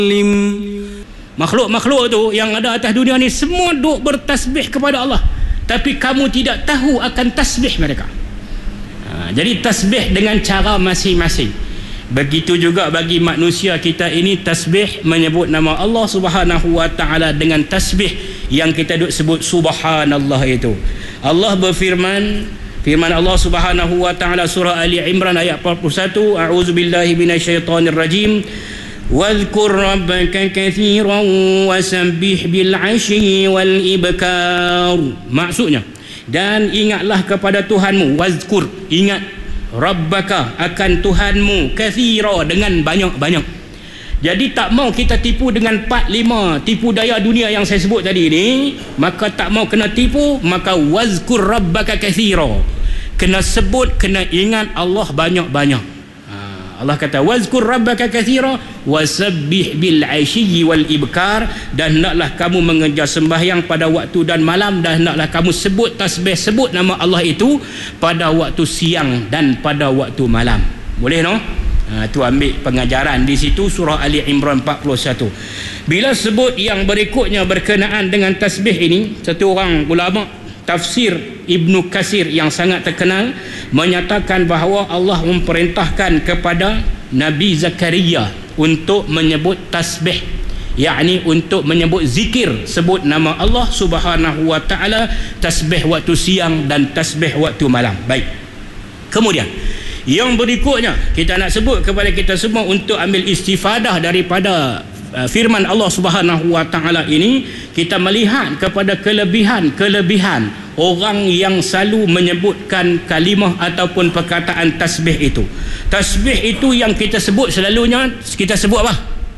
Makhluk-makhluk tu yang ada atas dunia ni semua duk bertasbih kepada Allah, tapi kamu tidak tahu akan tasbih mereka. Jadi tasbih dengan cara masing-masing. Begitu juga bagi manusia kita ini, tasbih menyebut nama Allah Subhanahu wa taala dengan tasbih yang kita duk sebut subhanallah itu. Allah berfirman, firman Allah Subhanahu wa taala surah Ali Imran ayat 41, a'udzubillahi minasyaitonir rajim. Wadhkur rabbaka katsiran wasabbih bil 'ashyi wal ibkar. Maksudnya, dan ingatlah kepada Tuhanmu, wazkur, ingat, rabbaka, akan Tuhanmu, katsira, dengan banyak-banyak. Jadi tak mau kita tipu dengan 4-5 tipu daya dunia yang saya sebut tadi ni, maka tak mau kena tipu, maka wazkur rabbaka katsira, kena sebut, kena ingat Allah banyak-banyak. Allah kata wazkur rabbaka katsira wasabbih bil 'ashyi wal ibkar, dan hendaklah kamu mengejar sembahyang pada waktu dan malam, dan hendaklah kamu sebut tasbih, sebut nama Allah itu pada waktu siang dan pada waktu malam. Boleh no? Tu ambil pengajaran di situ surah Ali Imran 41. Bila sebut yang berikutnya berkenaan dengan tasbih ini, satu orang ulama tafsir Ibnu Katsir yang sangat terkenal menyatakan bahawa Allah memerintahkan kepada Nabi Zakaria untuk menyebut tasbih, yakni untuk menyebut zikir, sebut nama Allah Subhanahu wa taala, tasbih waktu siang dan tasbih waktu malam. Baik. Kemudian yang berikutnya kita nak sebut kepada kita semua untuk ambil istifadah daripada firman Allah Subhanahu wa taala ini, kita melihat kepada kelebihan orang yang selalu menyebutkan kalimah ataupun perkataan tasbih itu. Tasbih itu yang kita sebut selalunya, kita sebut apa?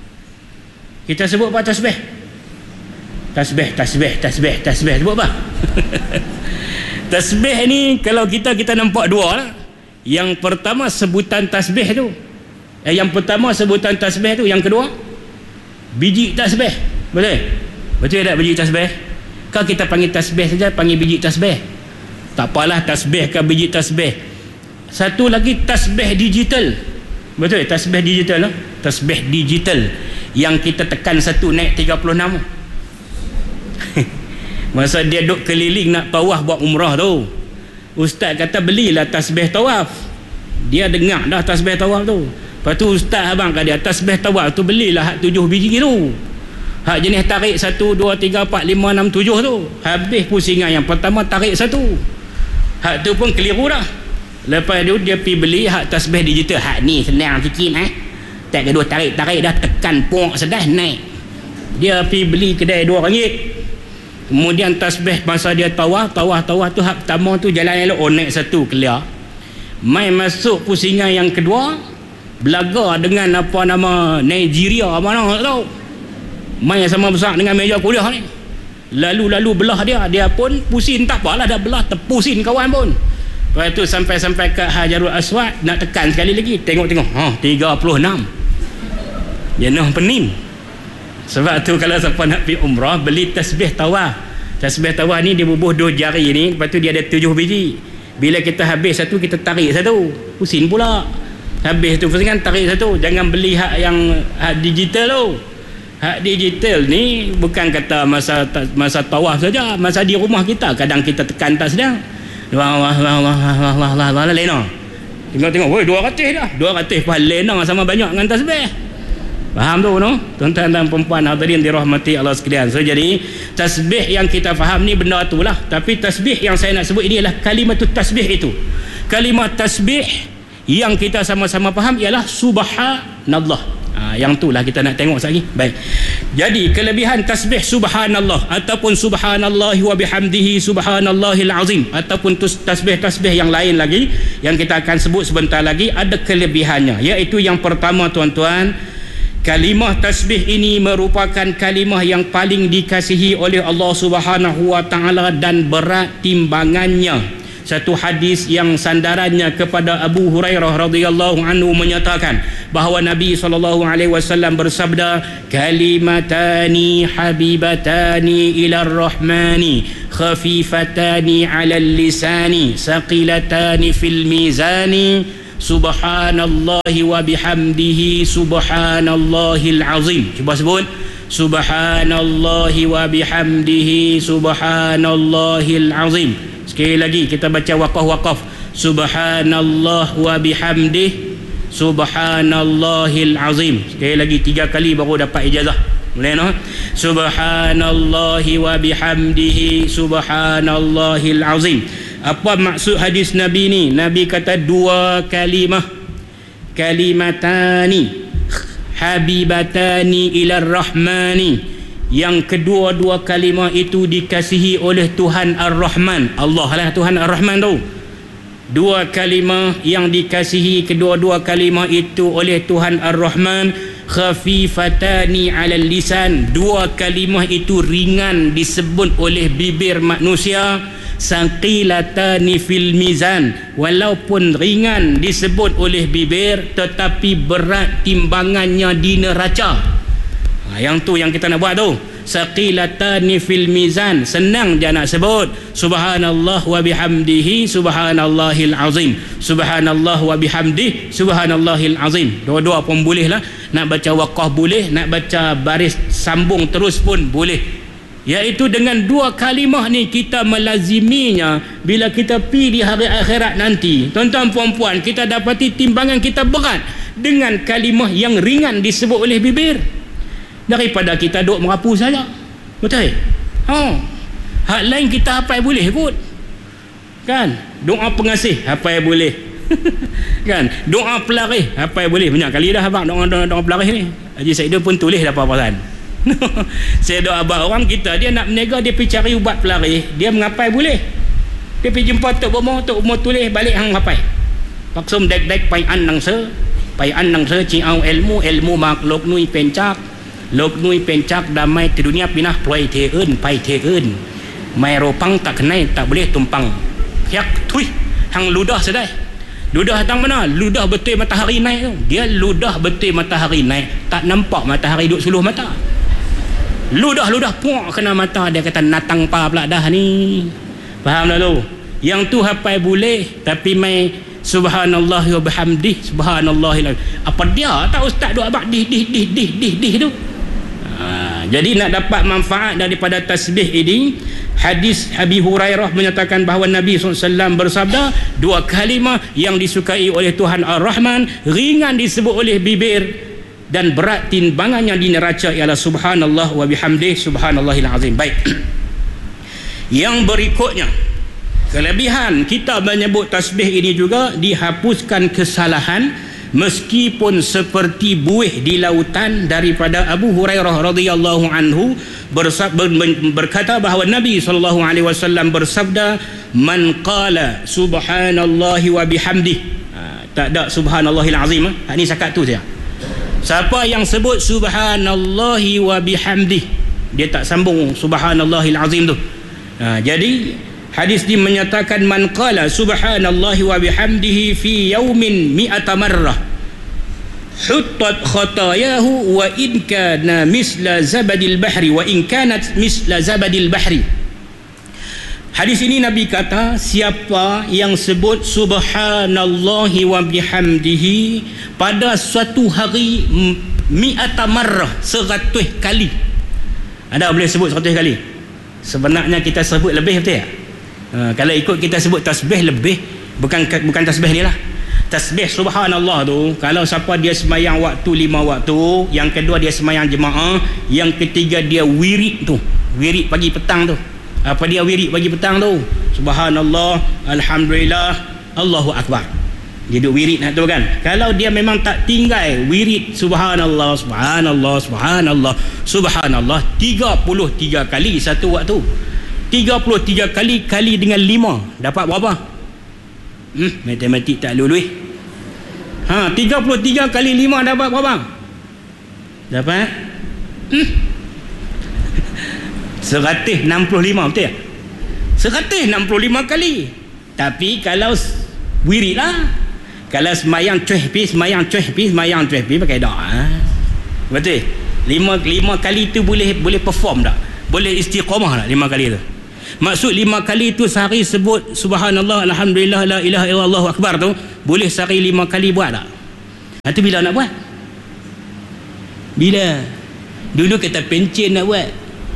Kita sebut apa tasbih? Tasbih sebut apa? Tasbih ni kalau kita nampak dua lah. Yang pertama sebutan tasbih tu, yang pertama sebutan tasbih tu, yang kedua biji tasbih. Betul tak biji tasbih? Kalau kita panggil tasbih saja, panggil biji tasbih, tak apalah, tasbih ke biji tasbih. Satu lagi tasbih digital. Betul, tasbih digital lah. Tasbih digital yang kita tekan satu naik 36. Masa dia duk keliling nak tawaf buat umrah tu, ustaz kata belilah tasbih tawaf. Dia dengar dah tasbih tawaf tu. Lepas tu ustaz abang kat dia, tasbih tawaf tu belilah hak 7 biji tu. Hak jenis tarik 1, 2, 3, 4, 5, 6, 7 tu. Habis pusingan yang pertama tarik 1. Hak tu pun keliru dah. Lepas tu dia pergi beli hak tasbih digital. Hak ni senang sikit tak kedua tarik dah, tekan pok sedah naik. Dia pergi beli kedai RM2. Kemudian tasbih masa dia tawaf tu hak pertama tu jalan elok, naik 1 clear. Mai masuk pusingan yang kedua, belaga dengan apa nama Nigeria mana tak tahu. Mai sama besar dengan meja kuliah ni. Lalu belah dia pun pusing, tak apalah, dah belah terpusing kawan pun. Lepas tu sampai ke Hajarul Aswad, nak tekan sekali lagi, tengok 36. Jenah pening. Sebab tu kalau siapa nak pergi umrah, beli tasbih tawaf. Tasbih tawaf ni dia bubuh 2 jari ni, lepas tu dia ada 7 biji. Bila kita habis 1, kita tarik 1, pusing pula. Habis tu pusingan, tarik 1. Jangan beli hak yang hak digital tu. Hak digital ni bukan kata masa tawaf saja, masa di rumah kita kadang kita tekan tak sedang. Wah lena. Tengok woi 200 dah. 200 pun lena sama banyak dengan tasbih. Faham tu no? Tuan-tuan dan puan-puan hadirin dirahmati Allah sekalian. So jadi tasbih yang kita faham ni benda itulah, tapi tasbih yang saya nak sebut ini adalah kalimat tasbih itu. Kalimat tasbih yang kita sama-sama faham ialah subhanallah. Yang itulah kita nak tengok sekali. Baik. Jadi kelebihan tasbih subhanallah ataupun subhanallahi wa bihamdihi subhanallahil azim ataupun tasbih-tasbih yang lain lagi yang kita akan sebut sebentar lagi, ada kelebihannya, iaitu yang pertama tuan-tuan, kalimah tasbih ini merupakan kalimah yang paling dikasihi oleh Allah Subhanahu wa taala dan berat timbangannya. Satu hadis yang sandarannya kepada Abu Hurairah radhiyallahu anhu menyatakan bahawa Nabi SAW bersabda, kalimatani habibatani ila rahmani khafifatani ala lisani saqilatani fil mizani subhanallahi wa bihamdihi subhanallahil azim. Cuba sebut subhanallahi wa bihamdihi subhanallahil azim. Sekali lagi kita baca waqaf subhanallah wa bihamdihi subhanallahil azim. Sekali lagi 3 kali baru dapat ijazah. Boleh no? Subhanallahi wa bihamdihi subhanallahil azim. Apa maksud hadis Nabi ni? Nabi kata 2 kalimah, kalimatani habibatani ilar rahmani, yang kedua-dua kalimah itu dikasihi oleh Tuhan Ar-Rahman. Allah lah Tuhan Ar-Rahman tu. 2 kalimah yang dikasihi kedua-dua kalimah itu oleh Tuhan Ar-Rahman, khafifatani alal lisan. 2 kalimah itu ringan disebut oleh bibir manusia, saqilatani fil mizan. Walaupun ringan disebut oleh bibir, tetapi berat timbangannya di neraca. Yang tu yang kita nak buat tu, saqilatani fil mizan. Senang dia nak sebut subhanallah wa bihamdihi subhanallahil azim, subhanallah wa bihamdihi subhanallahil azim. Dua-dua pun boleh lah. Nak baca waqaf boleh, nak baca baris sambung terus pun boleh. Iaitu dengan 2 kalimah ni kita melaziminya. Bila kita pergi di hari akhirat nanti, tuan-tuan puan-puan, kita dapati timbangan kita berat dengan kalimah yang ringan disebut oleh bibir, daripada kita duk merapu saja. Betul? Hak lain kita hafal boleh kot. Kan? Doa pengasih hafal boleh. Kan? Doa pelarih hafal boleh. Banyak kali dah abang doa pelarih ni. Haji Saidul pun tulis dah apa-apaan. Saya doa abang orang kita, dia nak menega, dia pergi cari ubat pelarih, dia mengapai boleh. Dia pergi jumpa Tok Bomo tulis balik hang hafal. Paksum dek-dek pai an nang se ciau ilmu makhluk nui pencak. Lok nui pencak damai di dunia pinah ploi theun pai theun mai ropang tak kenai tak boleh tumpang yak tui hang ludah sedai. Ludah tang mana? Ludah betul matahari naik tu. Dia ludah betul matahari naik, tak nampak matahari duk suluh mata. Ludah puak kena mata, dia kata natang pa pula dah ni. Faham dah tu? Yang tu hafal boleh, tapi mai subhanallah wa bihamdih subhanallahil azim. Apa dia tak ustaz duk abad dih tu. Jadi nak dapat manfaat daripada tasbih ini, hadis Abi Hurairah menyatakan bahawa Nabi SAW bersabda, 2 kalimah yang disukai oleh Tuhan Ar-Rahman, ringan disebut oleh bibir dan berat timbangannya di neraca, ialah subhanallah wa bihamdih subhanallahil azim. Baik. Yang berikutnya, kelebihan kita menyebut tasbih ini juga dihapuskan kesalahan meskipun seperti buih di lautan. Daripada Abu Hurairah radhiyallahu anhu berkata bahawa Nabi SAW bersabda, man qala subhanallahi wa bihamdih, tak ada subhanallahil azim. Ini sakat tu saja. Siapa yang sebut subhanallahi wa bihamdih, dia tak sambung subhanallahil azim tu. Jadi hadis ini menyatakan man qala subhanallahi wa bihamdihi fi yaumin mi'ata marrah huttat khatayahu wa in kana misla zabadil bahri wa in kanat misla zabadil bahri. Hadis ini Nabi kata, siapa yang sebut subhanallahi wa bihamdihi pada suatu hari mi'ata marrah, 100 kali. Ada boleh sebut 100 kali? Sebenarnya kita sebut lebih, betul tak? Kalau ikut kita sebut tasbih lebih, bukan tasbih ni lah. Tasbih subhanallah tu, kalau siapa dia semayang waktu 5 waktu, yang kedua dia semayang jemaah, yang ketiga dia wirid tu, wirid pagi petang tu. Apa dia wirid pagi petang tu? Subhanallah, alhamdulillah, Allahu akbar. Dia duk wirid nak tu kan. Kalau dia memang tak tinggal wirid subhanallah subhanallah subhanallah subhanallah 33 kali satu waktu, 33 kali dengan 5 dapat berapa? Matematik tak lulus. 33 kali 5 dapat berapa? Dapat 165, betul tak? 165 kali. Tapi kalau wirid lah, kalau semayang cuih pi pakai doa. Betul? 5 kali tu boleh perform tak? Boleh istiqamah tak 5 kali tu? Maksud 5 kali tu sehari sebut subhanallah, alhamdulillah, la ilaha illallah, Allahu akbar tu, boleh sehari 5 kali buat tak? Itu bila nak buat? Bila? Dulu kata pencen nak buat.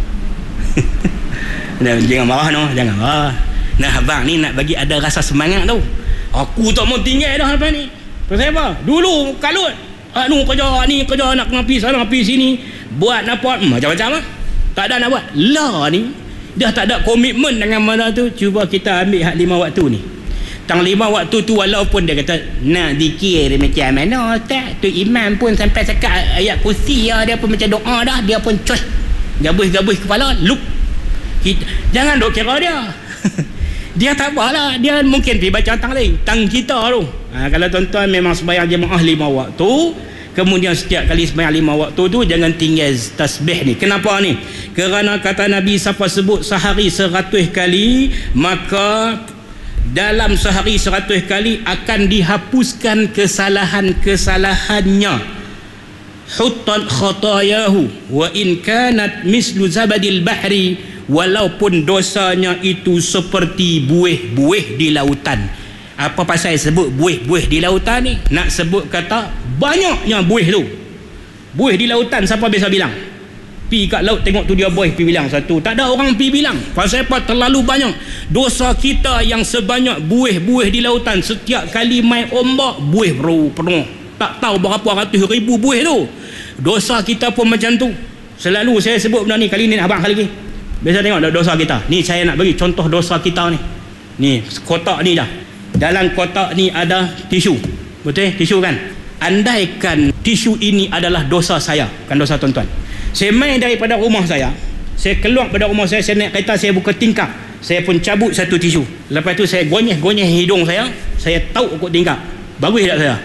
Jangan marah no, jangan marah. Nah, abang ni nak bagi ada rasa semangat tu. Aku tak mau tinggal dah lepas ni. Pasal apa? Dulu kalut. Kerja ni, kerja nak pergi sana, pergi sini. Buat apa? Macam-macam lah. Tak ada nak buat. Lah ni, dah tak ada komitmen dengan mana tu. Cuba kita ambil hak 5 waktu ni. Tang 5 waktu tu walaupun dia kata nak zikir macam mana tak, tu imam pun sampai cakap ayat kursi dia pun macam doa dah, dia pun cus gabus kepala lup. Jangan dok kira dia. Dia tak apalah, dia mungkin pergi baca tang lain, tang kita tu. Kalau tuan-tuan memang sembahyang jemaah 5 waktu, kemudian setiap kali sembahyang 5 waktu tu jangan tinggal tasbih ni. Kenapa ni? Kerana kata Nabi, siapa sebut sehari 100 kali, maka dalam sehari 100 kali akan dihapuskan kesalahan-kesalahannya. Huttat khatayahu wa in kanat mislu zabadil bahri, walaupun dosanya itu seperti buih-buih di lautan. Apa pasal sebut buih-buih di lautan ni? Nak sebut kata banyaknya buih tu. Buih di lautan, siapa biasa bilang? Pi kat laut tengok tu dia buih, pi bilang satu. Tak ada orang pi bilang. Pasal apa? Terlalu banyak. Dosa kita yang sebanyak buih-buih di lautan, setiap kali main ombak buih penuh. Tak tahu berapa ratus ribu buih tu. Dosa kita pun macam tu. Selalu saya sebut benda ni, kali ni abang kali lagi. Biasa tengok dosa kita. Ni saya nak bagi contoh dosa kita ni. Ni kotak ni dah. Dalam kotak ni ada tisu. Betul? Tisu kan? Andaikan tisu ini adalah dosa saya, kan dosa tuan-tuan. Saya main daripada rumah saya keluar pada rumah saya naik kereta, saya buka tingkap, saya pun cabut satu tisu. Lepas tu saya gonyeh hidung saya tauk kot tingkap. Bagus tak saya?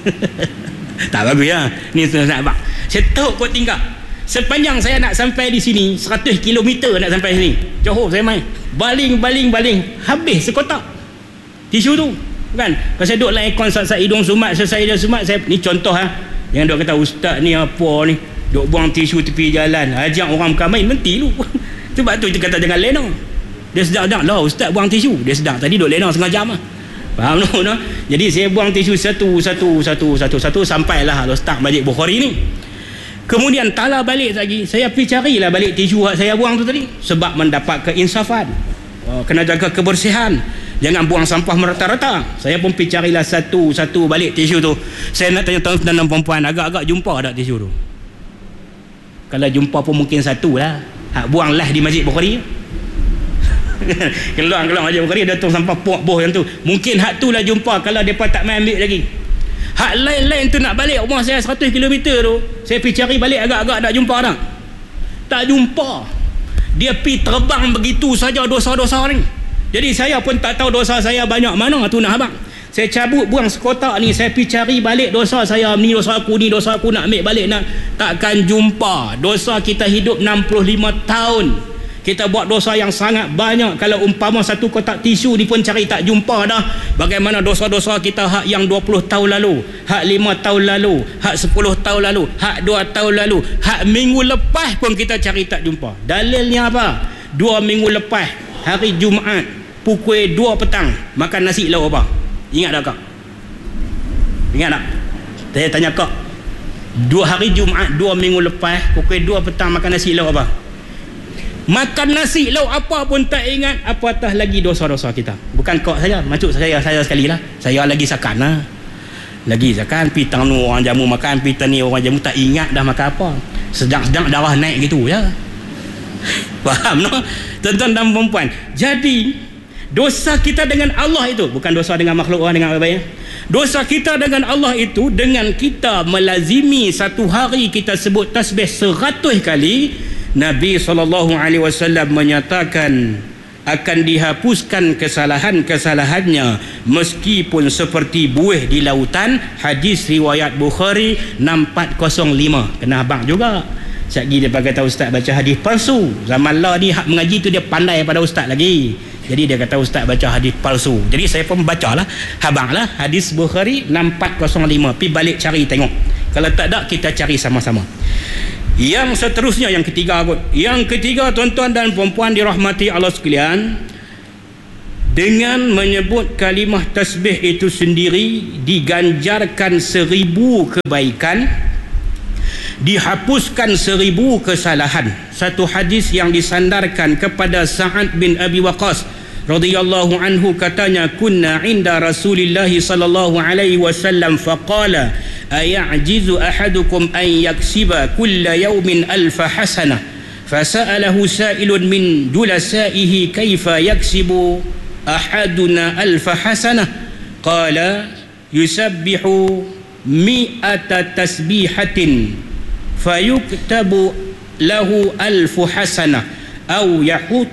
Tak bagus lah. Ni nak abang. Saya tauk kot tingkap. Sepanjang saya nak sampai di sini 100 km nak sampai sini, Johor saya main baling habis sekotak tisu tu kan. Kalau saya duduk lah aircon sat-sat hidung sumat, saya ni contoh jangan duk kata ustaz ni apa ni duk buang tisu tepi jalan, ajak orang bukan main menti lu. Sebab tu dia kata jangan lena. Dia sedang lah ustaz buang tisu, dia sedang tadi duk lena setengah jam faham no? Jadi saya buang tisu satu sampailah ustaz Masjid Bukhari ni. Kemudian tala balik lagi, saya pergi carilah balik tisu saya buang tu tadi, sebab mendapat keinsafan. Kena jaga kebersihan, jangan buang sampah merata-rata. Saya pun pergi carilah satu balik tisu tu. Saya nak tanya tuan-tuan dan perempuan, agak-agak jumpa tak tisu tu? Kalau jumpa pun mungkin satu lah, buanglah di Masjid Bukhari. keluar Masjid Bukhari ada tong sampah boh yang tu, mungkin hak tu lah jumpa. Kalau mereka tak main ambil lagi, hak lain-lain tu nak balik rumah saya 100 km tu, saya pergi cari balik agak-agak nak jumpa tak jumpa. Dia pergi terbang begitu saja dosa-dosa ni. Jadi saya pun tak tahu dosa saya banyak mana tu nak abang. Saya cabut buang sekotak ni, saya pergi cari balik dosa saya, ni dosa aku nak ambil balik, nak takkan jumpa. Dosa kita hidup 65 tahun, kita buat dosa yang sangat banyak. Kalau umpama satu kotak tisu ni pun cari tak jumpa dah, bagaimana dosa-dosa kita hak yang 20 tahun lalu, hak 5 tahun lalu, hak 10 tahun lalu, hak 2 tahun lalu, hak minggu lepas pun kita cari tak jumpa. Dalilnya apa? 2 minggu lepas hari Jumaat pukul 2 petang makan nasi lauk apa? Ingat tak kak? Ingat tak? Saya tanya kak, 2 hari Jumaat 2 minggu lepas pukul 2 petang makan nasi lauk apa? Makan nasi lauk apa pun tak ingat, apatah lagi dosa-dosa kita. Bukan kok saya, maksud saya sekali lah, saya lagi sakan lah, lagi sakan. Pitang nu orang jamu makan, pitang ni orang jamu tak ingat dah makan apa, sedang-sedang darah naik gitu ya. Faham no tuan-tuan dan perempuan? Jadi dosa kita dengan Allah itu bukan dosa dengan makhluk orang, dengan apa-apa. Dosa kita dengan Allah itu dengan kita melazimi satu hari kita sebut tasbih 100 kali. Nabi SAW menyatakan akan dihapuskan kesalahan-kesalahannya meskipun seperti buih di lautan. Hadis riwayat Bukhari 6405. Kena abang juga. Sekali dia kata ustaz baca hadis palsu. Zaman lah ni hak mengaji tu dia pandai pada ustaz lagi. Jadi dia kata ustaz baca hadis palsu. Jadi saya pun bacalah, abang lah hadis Bukhari 6405. Pergi balik cari tengok. Kalau tak ada kita cari sama-sama. Yang seterusnya, yang ketiga kot. Yang ketiga, tuan-tuan dan puan-puan dirahmati Allah sekalian, dengan menyebut kalimah tasbih itu sendiri diganjarkan 1000 kebaikan, dihapuskan 1000 kesalahan. Satu hadis yang disandarkan kepada Sa'ad bin Abi Waqqas radhiyallahu anhu, katanya, kunna inda Rasulillah sallallahu alaihi wasallam faqala aya'jizu ahadukum an yaksiba kulla yawmin alfa hasanah fasa'alahu sa'ilun min julasaihi kaifa yaksibu ahaduna alfa hasanah qala yusabbihu mi'ata tasbihatin fayuktabu lahu alfu hasanah au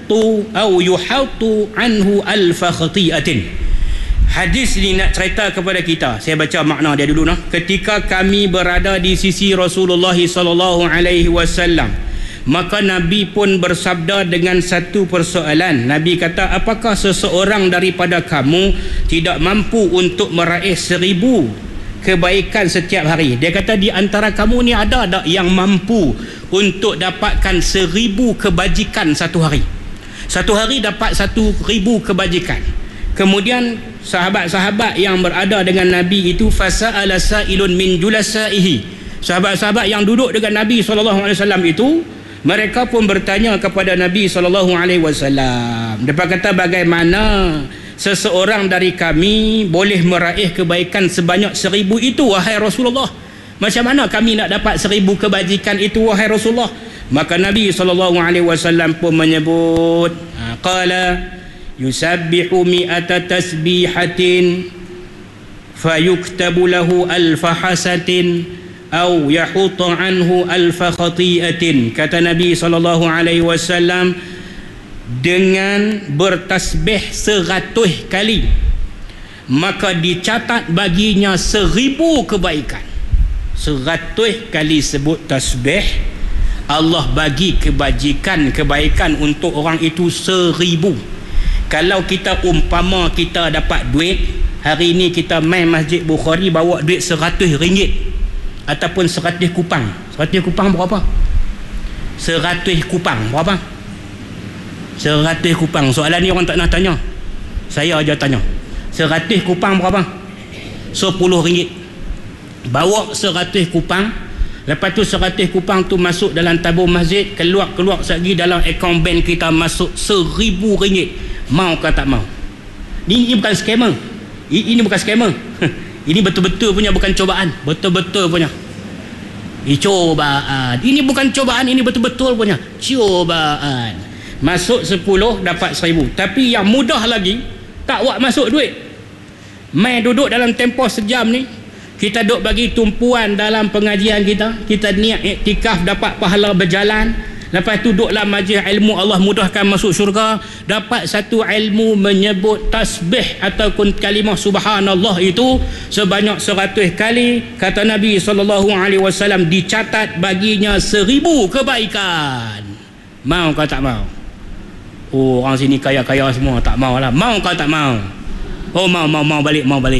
yuhatu anhu alfa khati'atin. Hadis ni nak cerita kepada kita, saya baca makna dia dulu nah. Ketika kami berada di sisi Rasulullah sallallahu alaihi wasallam, maka Nabi pun bersabda dengan satu persoalan. Nabi kata, apakah seseorang daripada kamu tidak mampu untuk meraih 1000 kebaikan setiap hari? Dia kata, di antara kamu ni ada tak yang mampu untuk dapatkan 1000 kebajikan satu hari? Satu hari dapat 1000 kebajikan. Kemudian sahabat-sahabat yang berada dengan Nabi itu, fasa'ala sa'ilun min julasaihi, sahabat-sahabat yang duduk dengan Nabi SAW itu, mereka pun bertanya kepada Nabi SAW. Mereka kata, bagaimana seseorang dari kami boleh meraih kebaikan sebanyak 1000 itu, wahai Rasulullah? Macam mana kami nak dapat 1000 kebajikan itu, wahai Rasulullah? Maka Nabi SAW pun menyebut, qala yusabbihu mi'ata tasbihatin fayuktabu lahu alfa hasatin au yahutu anhu alfa khati'atin. Kata Nabi SAW, dengan bertasbih 100 kali maka dicatat baginya 1000 kebaikan. 100 kali sebut tasbih, Allah bagi kebaikan untuk orang itu 1000. Kalau kita umpama kita dapat duit, hari ni kita main Masjid Bukhari bawa duit RM100 ataupun 100 kupang. 100 kupang berapa? 100 kupang berapa? 100 kupang. Soalan ni orang tak nak tanya, saya aja tanya. 100 kupang berapa? RM10. Bawa 100 kupang, lepas tu 100 kupang tu masuk dalam tabung masjid, keluar lagi dalam akaun bank kita masuk RM1000. Mau ke tak mau? Ini bukan scammer. Ini bukan scammer. Ini betul-betul punya, bukan cobaan. Betul-betul punya. Ini cobaan. Ini bukan cobaan, ini betul-betul punya cobaan. Masuk 10 dapat 1000. Tapi yang mudah lagi, tak buat masuk duit. Main duduk dalam tempoh sejam ni, kita duduk bagi tumpuan dalam pengajian kita. Kita niat iktikaf dapat pahala berjalan. Lepas tu duduklah majlis ilmu, Allah mudahkan masuk syurga. Dapat satu ilmu menyebut tasbih ataupun kalimah subhanallah itu sebanyak 100 kali. Kata Nabi SAW, dicatat baginya 1000 kebaikan. Mau kau tak mau? Oh, orang sini kaya-kaya semua, tak mau lah. Mau kau tak mau? Oh, mau balik.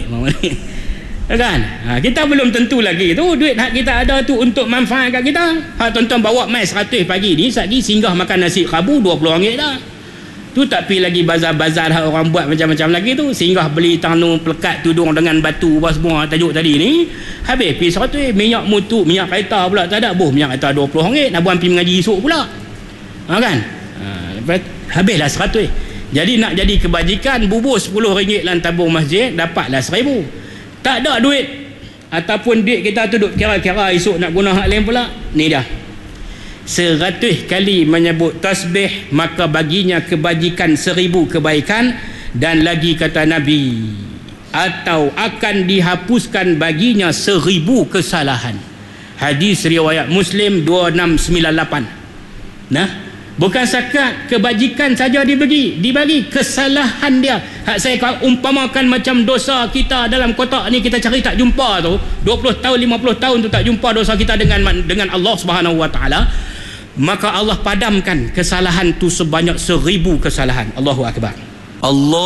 Kan? Kita belum tentu lagi tu duit hak kita ada tu untuk manfaat kat kita. Hak tuan-tuan bawa mai 100 pagi ni, satgi singgah makan nasi khabu RM20 dah. Tu tak pi lagi bazar-bazar hak orang buat macam-macam lagi tu. Singgah beli tanu pelekat tudung dengan batu apa semua tajuk tadi ni. Habis pi 100. Minyak mutu, minyak kereta pula tak ada. Minyak kereta RM20. Nak buat pi mengaji esok pula. Kan? Habislah 100. Jadi nak jadi kebajikan, bubur RM10 dalam tabung masjid, dapatlah 1000. Tak ada duit ataupun duit kita tu duk kira-kira esok nak guna hak lain pula. Ni dah 100 kali menyebut tasbih, maka baginya kebajikan 1000 kebaikan. Dan lagi kata Nabi, atau akan dihapuskan baginya 1000 kesalahan. Hadis riwayat Muslim 2698. Nah, bukan sakat kebajikan saja dibagi kesalahan dia. Hak saya umpamakan macam dosa kita dalam kotak ni, kita cari tak jumpa tu, 20 tahun 50 tahun tu tak jumpa dosa kita dengan Allah Subhanahu Wa Taala, maka Allah padamkan kesalahan tu sebanyak 1000 kesalahan. Allahu Akbar. Allah